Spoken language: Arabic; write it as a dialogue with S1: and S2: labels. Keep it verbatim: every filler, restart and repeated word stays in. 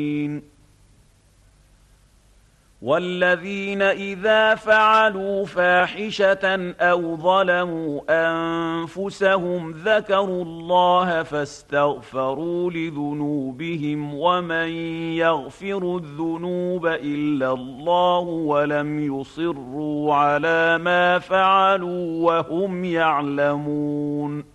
S1: والذين إذا فعلوا فاحشة أو ظلموا أنفسهم ذكروا الله فاستغفروا لذنوبهم ومن يغفر الذنوب إلا الله ولم يصروا على ما فعلوا وهم يعلمون